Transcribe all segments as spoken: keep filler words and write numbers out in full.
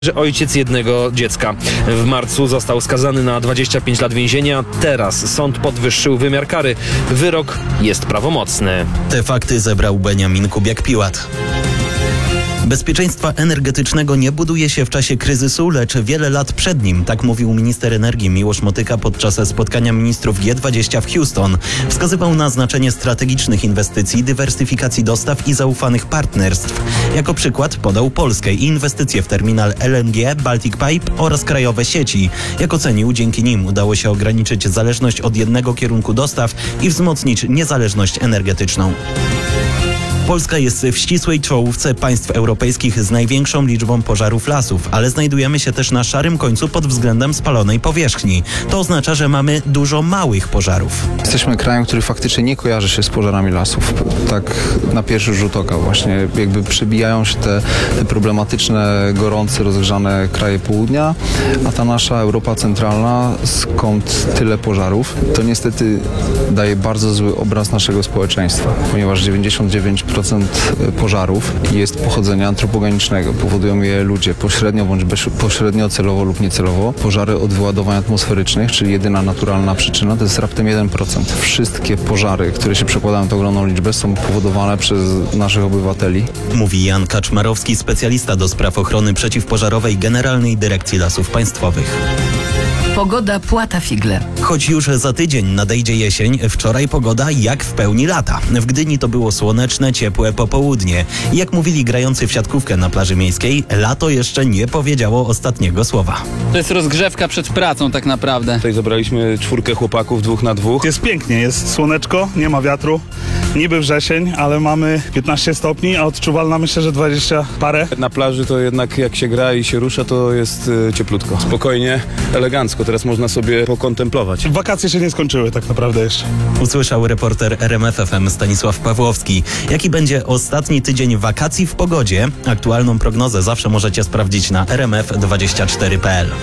że ojciec jednego dziecka w marcu został skazany na dwadzieścia pięć lat więzienia. Teraz sąd podwyższył wymiar kary. Wyrok jest prawomocny. Te fakty zebrał Beniamin Kubiak-Piłat. Bezpieczeństwa energetycznego nie buduje się w czasie kryzysu, lecz wiele lat przed nim, tak mówił minister energii Miłosz Motyka podczas spotkania ministrów G dwadzieścia w Houston. Wskazywał na znaczenie strategicznych inwestycji, dywersyfikacji dostaw i zaufanych partnerstw. Jako przykład podał Polskę i inwestycje w terminal L N G, Baltic Pipe oraz krajowe sieci. Jak ocenił, dzięki nim udało się ograniczyć zależność od jednego kierunku dostaw i wzmocnić niezależność energetyczną. Polska jest w ścisłej czołówce państw europejskich z największą liczbą pożarów lasów, ale znajdujemy się też na szarym końcu pod względem spalonej powierzchni. To oznacza, że mamy dużo małych pożarów. Jesteśmy krajem, który faktycznie nie kojarzy się z pożarami lasów. Tak na pierwszy rzut oka właśnie. Jakby przebijają się te, te problematyczne, gorące, rozgrzane kraje południa, a ta nasza Europa centralna, skąd tyle pożarów, to niestety daje bardzo zły obraz naszego społeczeństwa, ponieważ dziewięćdziesiąt dziewięć procent pożarów jest pochodzenia antropogenicznego. Powodują je ludzie pośrednio bądź bezpośrednio, celowo lub niecelowo. Pożary od wyładowań atmosferycznych, czyli jedyna naturalna przyczyna, to jest raptem jeden procent. Wszystkie pożary, które się przekładają na tę ogromną liczbę, są powodowane przez naszych obywateli. Mówi Jan Kaczmarowski, specjalista do spraw ochrony przeciwpożarowej Generalnej Dyrekcji Lasów Państwowych. Pogoda płata figle. Choć już za tydzień nadejdzie jesień, wczoraj pogoda jak w pełni lata. W Gdyni to było słoneczne, ciepłe popołudnie. Jak mówili grający w siatkówkę na plaży miejskiej, lato jeszcze nie powiedziało ostatniego słowa. To jest rozgrzewka przed pracą tak naprawdę. Tutaj zebraliśmy czwórkę chłopaków, dwóch na dwóch. Jest pięknie, jest słoneczko, nie ma wiatru. Niby wrzesień, ale mamy piętnaście stopni, a odczuwalna myślę, że dwadzieścia parę. Na plaży to jednak jak się gra i się rusza, to jest y, cieplutko. Spokojnie, elegancko. Teraz można sobie pokontemplować. Wakacje się nie skończyły tak naprawdę jeszcze. Usłyszał reporter R M F F M Stanisław Pawłowski. Jaki będzie ostatni tydzień wakacji w pogodzie? Aktualną prognozę zawsze możecie sprawdzić na r m f dwadzieścia cztery kropka p l.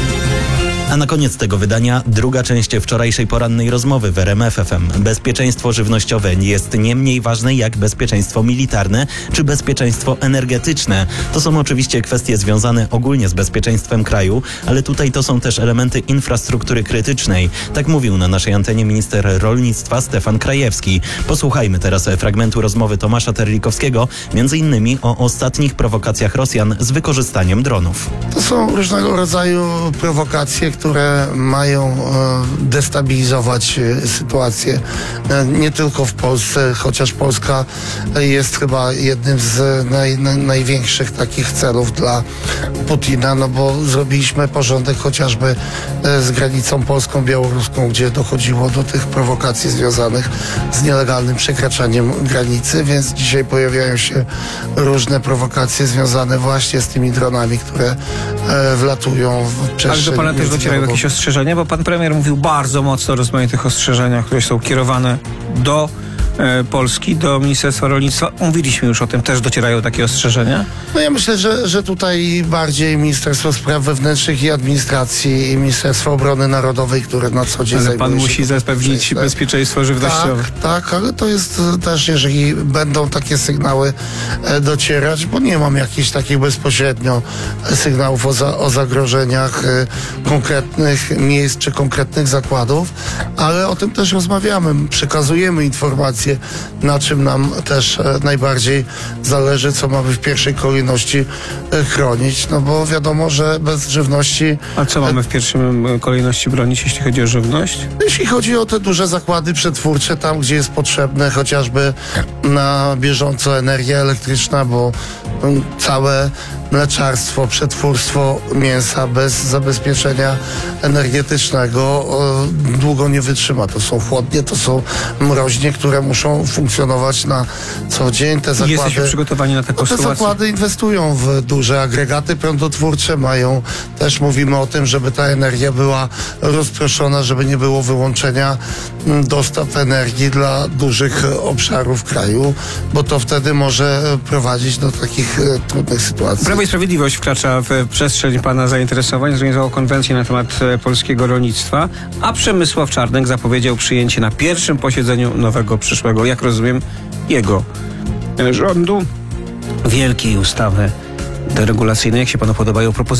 A na koniec tego wydania druga część wczorajszej porannej rozmowy w R M F F M. Bezpieczeństwo żywnościowe jest nie mniej ważne jak bezpieczeństwo militarne czy bezpieczeństwo energetyczne. To są oczywiście kwestie związane ogólnie z bezpieczeństwem kraju, ale tutaj to są też elementy infrastruktury krytycznej. Tak mówił na naszej antenie minister rolnictwa Stefan Krajewski. Posłuchajmy teraz fragmentu rozmowy Tomasza Terlikowskiego, między innymi o ostatnich prowokacjach Rosjan z wykorzystaniem dronów. To są różnego rodzaju prowokacje, które mają destabilizować sytuację nie tylko w Polsce, chociaż Polska jest chyba jednym z naj, naj, największych takich celów dla Putina, no bo zrobiliśmy porządek chociażby z granicą polską, białoruską, gdzie dochodziło do tych prowokacji związanych z nielegalnym przekraczaniem granicy, więc dzisiaj pojawiają się różne prowokacje związane właśnie z tymi dronami, które wlatują w przestrzeń. Ale do pana też docierają jakieś ostrzeżenia, bo pan premier mówił bardzo mocno o rozmaitych ostrzeżeniach, które są kierowane do e, Polski, do Ministerstwa Rolnictwa. Mówiliśmy już o tym, też docierają takie ostrzeżenia? No ja myślę, że, że tutaj bardziej Ministerstwo Spraw Wewnętrznych i Administracji i Ministerstwo Obrony Narodowej, które na co dzień Ale zajmuje pan się musi zapewnić bezpieczeństwo żywnościowe. Tak, tak, ale to jest też, jeżeli będą takie sygnały e, docierać, bo nie mam jakichś takich bezpośrednio sygnałów o, za, o zagrożeniach e, konkretnych miejsc czy konkretnych zakładów, ale o tym też rozmawiamy, przekazujemy informacje, na czym nam też e, najbardziej zależy, co mamy w pierwszej kolejności e, chronić, no bo wiadomo, że bez żywności... A co mamy w pierwszej kolejności bronić, jeśli chodzi o żywność? Jeśli chodzi o te duże zakłady przetwórcze, tam gdzie jest potrzebne chociażby na bieżąco energia elektryczna, bo całe mleczarstwo, przetwórstwo mięsa bez zabezpieczenia energetycznego o, długo nie wytrzyma. To są chłodnie, to są mroźnie, które muszą funkcjonować na co dzień. Te zakłady, jesteśmy przygotowani na taką no, te sytuację? zakłady inwestują w duże agregaty prądotwórcze, mają, też mówimy o tym, żeby ta energia była rozproszona, żeby nie było wyłączenia dostaw energii dla dużych obszarów kraju, bo to wtedy może prowadzić do takich e, trudnych sytuacji. Prawo i Sprawiedliwość wkracza w przestrzeń pana zainteresowań, zorganizował konwencję na temat polskiego rolnictwa, a Przemysław Czarnek zapowiedział przyjęcie na pierwszym posiedzeniu nowego, przyszłego, jak rozumiem, jego rządu wielkiej ustawy deregulacyjne. Jak się panu podobają propozycje?